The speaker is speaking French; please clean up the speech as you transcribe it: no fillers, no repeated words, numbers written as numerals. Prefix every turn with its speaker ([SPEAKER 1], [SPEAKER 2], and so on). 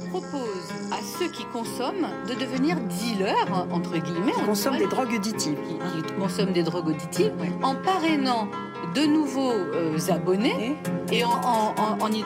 [SPEAKER 1] propose à ceux qui consomment de devenir dealers, entre guillemets.
[SPEAKER 2] Qui consomment des drogues auditives.
[SPEAKER 1] Qui consomment des drogues auditives, en parrainant de nouveaux abonnés et en y